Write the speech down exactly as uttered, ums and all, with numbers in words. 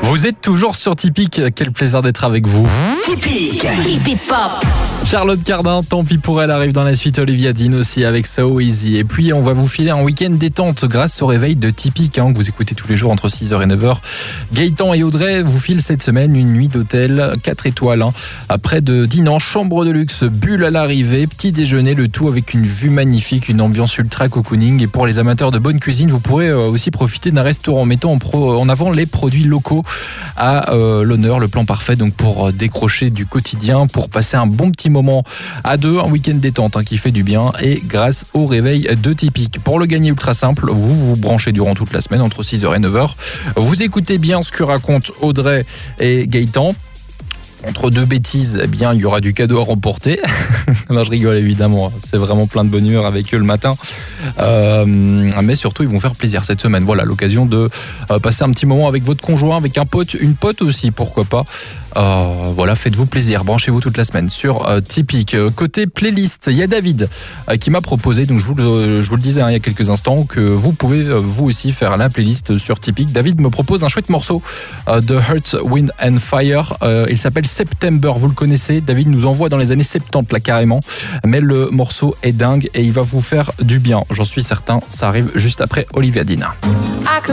Vous êtes toujours sur Tipeee, quel plaisir d'être avec vous. Tipeee, Tipeee Pop. Charlotte Cardin, tant pis pour elle, arrive dans la suite. Olivia Dean aussi avec So Easy. Et puis on va vous filer un week-end détente grâce au réveil de Tipeee hein, que vous écoutez tous les jours entre six heures et neuf heures. Gaëtan et Audrey vous filent cette semaine une nuit d'hôtel quatre étoiles. Hein. Après de dîner, chambre de luxe, bulle à l'arrivée, petit déjeuner, le tout avec une vue magnifique, une ambiance ultra cocooning. Et pour les amateurs de bonne cuisine, vous pourrez aussi profiter d'un restaurant mettant en, pro, en avant les produits locaux à euh, l'honneur, le plan parfait donc pour décrocher du quotidien, pour passer un bon petit moment à deux, un week-end détente hein, qui fait du bien et grâce au réveil de Tipeee. Pour le gagner ultra simple, vous vous branchez durant toute la semaine entre six heures et neuf heures. Vous écoutez bien ce que racontent Audrey et Gaëtan. Entre deux bêtises, eh bien, il y aura du cadeau à remporter. Non, je rigole évidemment. C'est vraiment plein de bonne humeur avec eux le matin. Euh, mais surtout, ils vont faire plaisir cette semaine. Voilà, l'occasion de euh, passer un petit moment avec votre conjoint, avec un pote, une pote aussi, pourquoi pas. Euh, voilà, faites-vous plaisir. Branchez-vous toute la semaine sur euh, Tipeee. Côté playlist, il y a David euh, qui m'a proposé, donc je vous le, je vous le disais hein, il y a quelques instants, que vous pouvez euh, vous aussi faire la playlist sur Tipeee. David me propose un chouette morceau euh, de Earth, Wind and Fire. Euh, il s'appelle September, vous le connaissez. David nous envoie dans les années soixante-dix là carrément, mais le morceau est dingue et il va vous faire du bien, j'en suis certain. Ça arrive juste après Olivia Dean.